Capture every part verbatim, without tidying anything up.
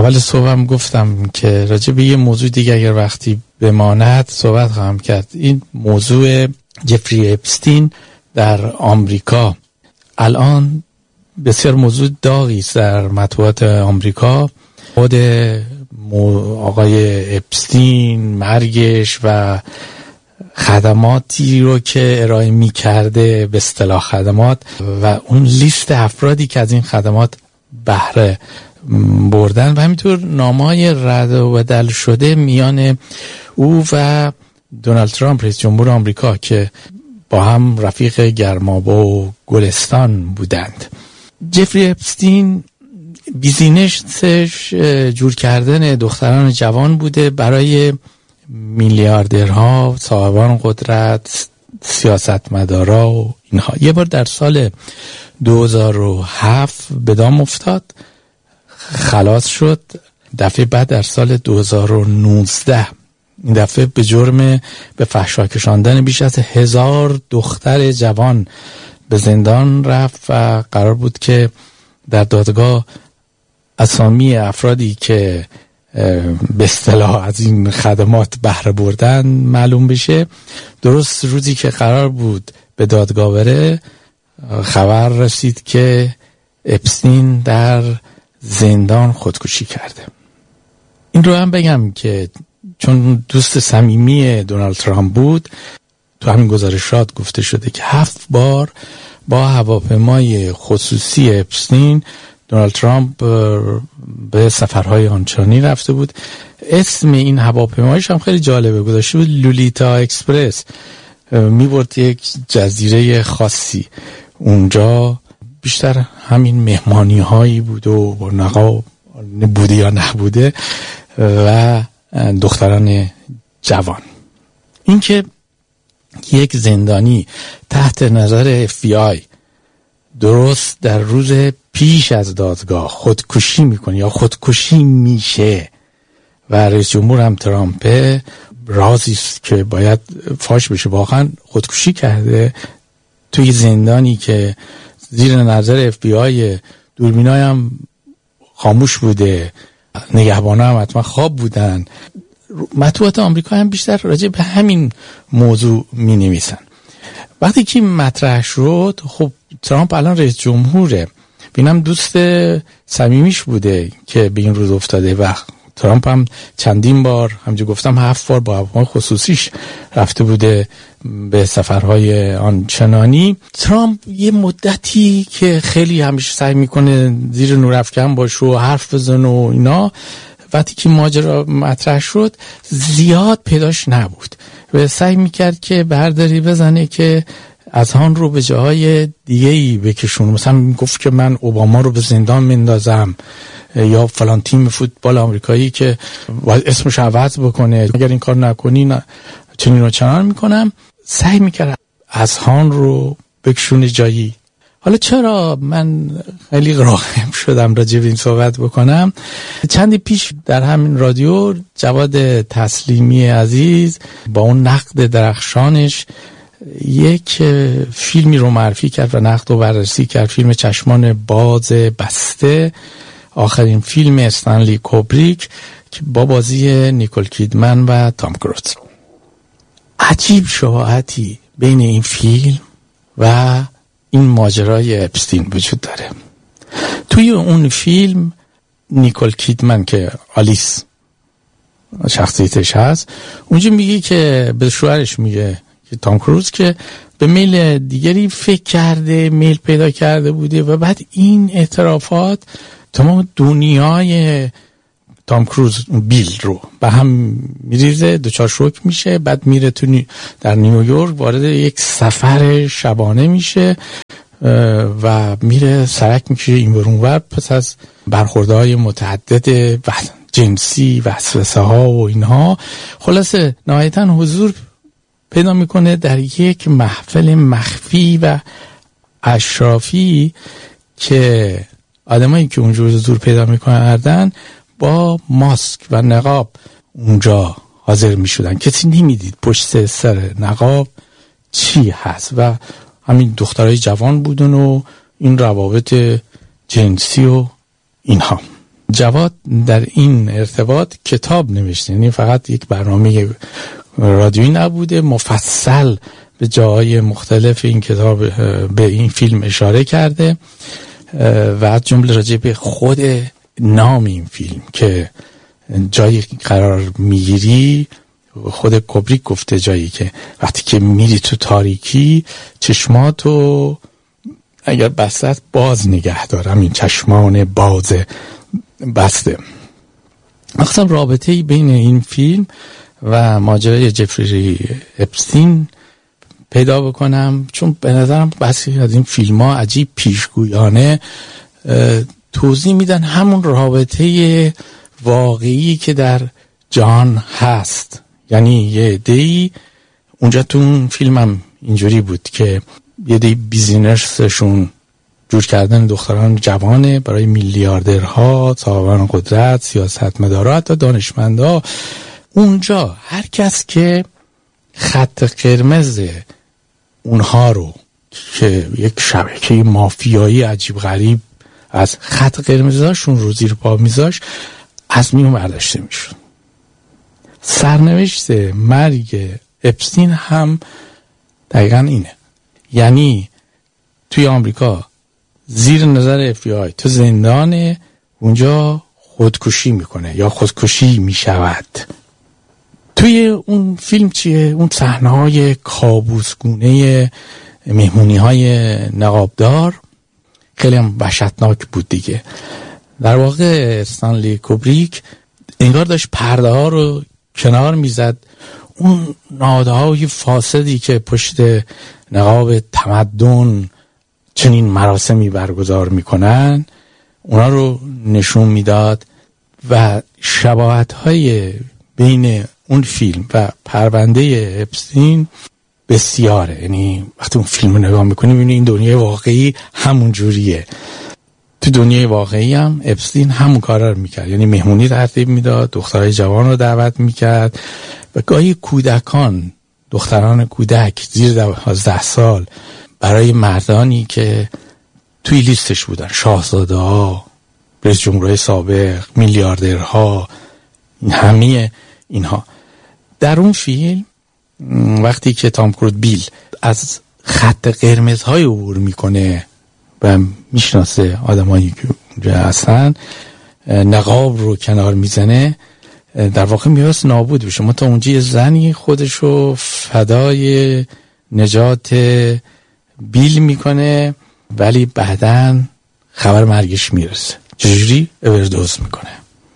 اول صبحم گفتم که راجع به یه موضوع دیگه اگر وقتی بماند صحبت خواهم کرد. این موضوع جفری اپستین در آمریکا الان بسیار موضوع داغی است در مطبوعات آمریکا. خود آقای اپستین، مرگش و خدماتی رو که ارائه می کرده، به اصطلاح خدمات، و اون لیست افرادی که از این خدمات بهره بردن و همینطور نامه‌های رد و بدل شده میان او و دونالد ترامپ رئیس جمهور آمریکا که با هم رفیق گرمابه و گلستان بودند. جفری اپستین بیزینسش جور کردن دختران جوان بوده برای میلیاردرها، صاحبان قدرت، سیاستمدارا و اینها. یه بار در سال دو هزار و هفت به دام افتاد، خلاص شد. دفعه بعد در سال دو هزار و نوزده این دفعه به جرم به فحشا کشاندن بیش از هزار دختر جوان به زندان رفت و قرار بود که در دادگاه اسامی افرادی که به اصطلاح از این خدمات بهره بردن معلوم بشه. درست روزی که قرار بود به دادگاه بره خبر رسید که اپستین در زندان خودکشی کرده. این رو هم بگم که چون دوست صمیمی دونالد ترامپ بود، تو همین گزارشات گفته شده که هفت بار با هواپیمای خصوصی اپستین دونالد ترامپ به سفرهای آنچنانی رفته بود. اسم این هواپیمایش هم خیلی جالبه، گذاشته بود لولیتا اکسپرس. میبرد یک جزیره خاصی، اونجا بیشتر همین مهمانی هایی بود و نقاب بوده یا نبوده و دختران جوان. این که یک زندانی تحت نظر اف بی آی درست در روز پیش از دادگاه خودکشی میکنه یا خودکشی میشه و رئیس جمهور هم ترامپ، رازی است که باید فاش بشه، واقعا خودکشی کرده توی زندانی که زیر نظر اف بی آی، دوربینای هم خاموش بوده، نگهبانا هم حتما خواب بودن. مطبوعات آمریکا هم بیشتر راجع به همین موضوع می نویسن. وقتی که مطرح شد، خب ترامپ الان رئیس جمهوره، بینم دوست صمیمیش بوده که به این روز افتاده و ترامپ هم چندین بار، همونجا گفتم هفت بار با هواپیمای خصوصیش رفته بوده به سفرهای آنچنانی. ترامپ یه مدتی که خیلی همیشه سعی میکنه زیر نور افکن باشه و حرف بزنه و اینا، وقتی که ماجرا مطرح شد زیاد پیداش نبود و سعی میکرد که برداری بزنه که از هان رو به جاهای دیگه‌ای بکشونه. مثلا میگفت که من اوباما رو به زندان مندازم یا فلان تیم فوتبال آمریکایی که اسمش عوض بکنه، اگر این کار نکنی نه چنین و چنان میکنم. سعی میکرد از هان رو بکشونه جایی. حالا چرا من خیلی راغب شدم راجع به این صحبت بکنم؟ چندی پیش در همین رادیو جواد تسلیمی عزیز با اون نقد درخشانش یک فیلمی رو معرفی کرد و نقد و بررسی کرد، فیلم چشمان باز بسته، آخرین فیلم استنلی کوبریک که با بازی نیکول کیدمن و تام کروز. عجیب شباهتی بین این فیلم و این ماجرای اپستین وجود داره. توی اون فیلم نیکول کیدمن که آلیس شخصیتش هست، اونجا میگه که به شوهرش میگه که تام کروز که به میل دیگری فکر کرده، میل پیدا کرده بوده و بعد این اعترافات تمام دنیای تام کروز بیل رو به هم میریزه، دوچار شوک میشه، بعد میره تو نی... در نیویورک وارد یک سفر شبانه میشه و میره سرک میکشه این برون ور پس از برخوردهای متعدد و جنسی، وسوسه ها و اینها. خلاصه نهایتا حضور پیدا میکنه در یک محفل مخفی و اشرافی که آدمایی که اونجا حضور پیدا میکنن با ماسک و نقاب اونجا حاضر میشدن. کسی نمیدید پشت سر نقاب چی هست و همین دخترای جوان بودن و این روابط جنسی و اینها. جواد در این ارتباط کتاب نوشته، یعنی فقط یک برنامه رادیویی نبوده، مفصل به جاهای مختلف این کتاب به این فیلم اشاره کرده و از جمله راجع به خود نام این فیلم که جایی قرار میگیری، خود کوبریک گفته جایی که وقتی که میری تو تاریکی چشماتو اگر بستت باز نگه دارم، این چشمان باز بسته. مخصوصا رابطه‌ای بین این فیلم و ماجرای جفری اپستین پیدا بکنم، چون به نظرم بسیاری از این فیلم ها عجیب پیشگویانه توضیح میدن همون رابطه واقعی که در جهان هست. یعنی یه عده‌ای اونجا تو اون فیلم هم اینجوری بود که یه عده‌ای بیزینسشون جور کردن دختران جوانه برای میلیاردرها، صاحبان قدرت، سیاستمدارا، حتی دانشمندا. اونجا هر کس که خط قرمز اونها رو که یک شبکه مافیایی عجیب غریب از خط قرمزاشون رو زیر پا میذاش، از میون برداشته میشد. سرنوشت مرگ اپستین هم دقیقا اینه. یعنی توی آمریکا زیر نظر اف بی آی تو زندانه، اونجا خودکشی میکنه یا خودکشی میشود. توی اون فیلم چیه؟ اون صحنه‌های کابوسگونه مهمونی‌های نقابدار خیلی هم وحشتناک بود دیگه. در واقع استنلی کوبریک انگار داشت پرده ها رو کنار میزد، اون نهادهای فاسدی که پشت نقاب تمدن چنین مراسمی برگزار میکنن اونا رو نشون میداد و شباهت‌های بین اون فیلم و پرونده اپستین بسیاره. یعنی وقتی اون فیلم رو نگاه میکنی میبینی این دنیای واقعی همون جوریه. تو دنیای واقعی هم اپستین همون کارا رو میکرد، یعنی مهمونی ترتیب میداد، دخترای جوان رو دعوت میکرد و گاهی کودکان، دختران کودک زیر دوازده سال برای مردانی که توی لیستش بودن، شاهزاده ها، رئیس جمهورهای سابق، میلیاردرها، همه اینها. در اون فیلم وقتی که تام کروز بیل از خط قرمزهای عبور میکنه و میشناسه آدمایی که اونجا هستن، نقاب رو کنار میزنه، در واقع میراث نابود بشه. ما تا اونجا یه زنی خودشو فدای نجات بیل میکنه ولی بعدن خبر مرگش میرسه، چجوری؟ اوردوز میکنه.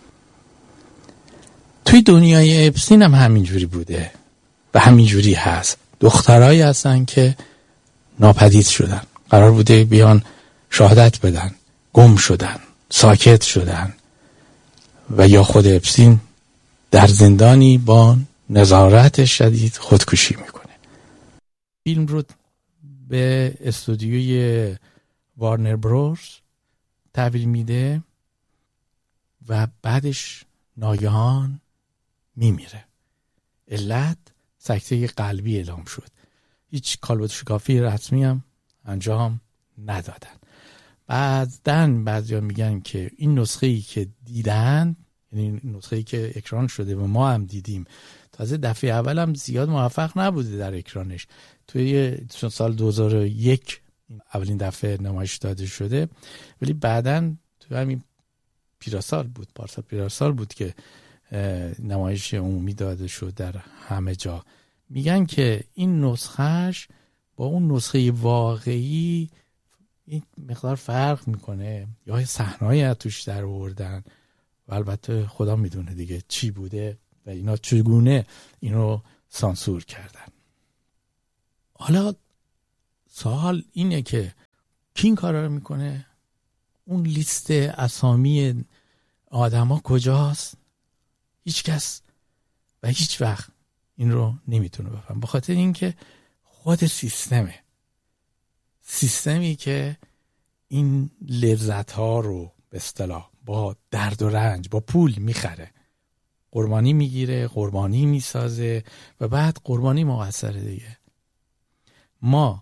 توی دنیای اپستین هم همینجوری بوده و همینجوری هست. دخترایی هستن که ناپدید شدن، قرار بوده بیان شهادت بدن، گم شدن، ساکت شدن و یا خود اپستین در زندانی با نظارت شدید خودکشی میکنه. فیلم رو به استودیوی وارنر بروز تحویل میده و بعدش ناگهان میمیره. علت سکته قلبی اعلام شد. هیچ کالبد شکافی رسمی هم انجام ندادن. بعدن بعضیا میگن که این نسخه‌ای که دیدن، یعنی نسخه‌ای که اکران شده و ما هم دیدیم، تازه دفعه اول هم زیاد موفق نبوده در اکرانش. توی سال دو هزار و یک اولین دفعه نمایش داده شده، ولی بعدن تو همین پیراسال بود، پارسال پیراسال بود که نمایش عمومی داده شد در همه جا. میگن که این نسخهش با اون نسخه واقعی این مقدار فرق میکنه، یا صحنه‌ای از توش در آوردن و البته خدا میدونه دیگه چی بوده و اینا چگونه اینو سانسور کردن. حالا سوال اینه که کی این کارا رو میکنه؟ اون لیست اسامی آدما کجاست؟ هیچ کس و هیچ وقت این رو نمیتونه بفهم، به خاطر اینکه خود سیستمه سیستمی که این لذت ها رو به اصطلاح با درد و رنج با پول میخره، قربانی میگیره، قربانی میسازه و بعد قربانی مقصره دیگه. ما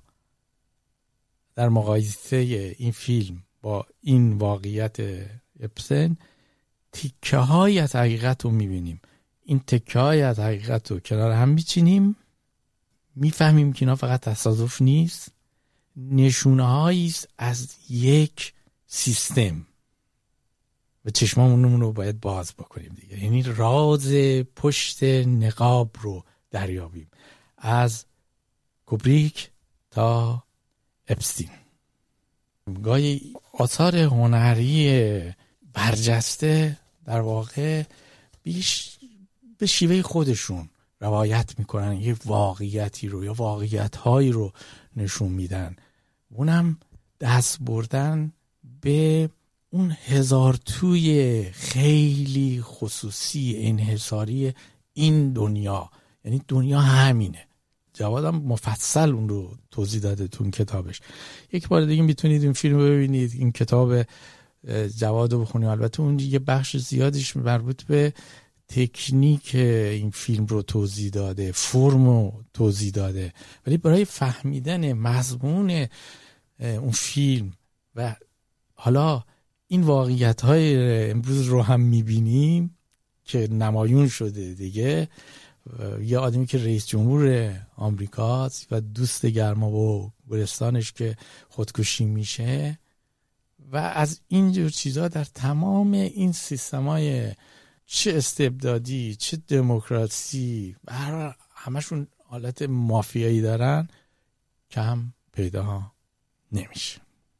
در مقایسه این فیلم با این واقعیت اپستین تکه های از حقیقت رو میبینیم. این تکه های از حقیقت رو کنار هم میچینیم، میفهمیم که اینا فقط تصادف نیست، نشونه هایی است از یک سیستم و چشمامون رو باید باز بکنیم دیگه. یعنی راز پشت نقاب رو دریابیم، از کوبریک تا اپستین. گاهی آثار هنری برجسته در واقع بیش به شیوه خودشون روایت میکنن، یه واقعیتی رو یا واقعیت‌هایی رو نشون میدن، اونم دست بردن به اون هزار توی خیلی خصوصی انحصاری این دنیا. یعنی دنیا همینه. جوادم مفصل اون رو توضیح داده تو کتابش. یک بار دیگه میتونید این فیلم رو ببینید، این کتاب جواد رو بخونید. البته اون یه بخش زیادش مربوط به تکنیک این فیلم رو توضیح داده، فرم رو توضیح داده، ولی برای فهمیدن مضمون اون فیلم و حالا این واقعیت‌های امروز رو هم می‌بینیم که نمایون شده دیگه. یه آدمی که رئیس جمهور آمریکاست و دوست گرما و گلستانش که خودکشی میشه و از اینجور چیزا در تمام این سیستمای چه استبدادی چه دموکراسی همشون حالت مافیایی دارن کم پیدا نمیشه.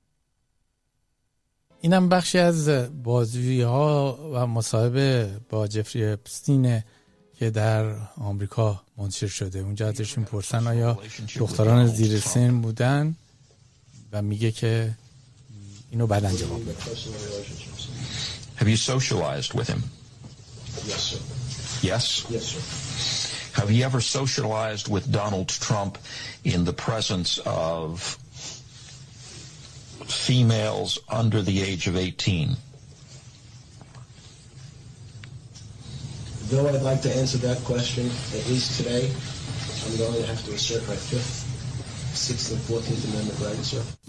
اینم بخشی از بازجویی ها و مصاحبه با جفری اپستینه که در آمریکا منتشر شده. اونجا ازش میپرسن آیا دختران زیر سن بودن و میگه که اینو بعداً جواب بده. Have you socialized with him? Yes, sir. Yes? Yes, sir. Have you ever socialized with Donald Trump in the presence of females under the age of eighteen? Though I'd like to answer that question, at least today, I'm going to have to assert my fifth, sixth, and fourteenth Amendment rights, sir.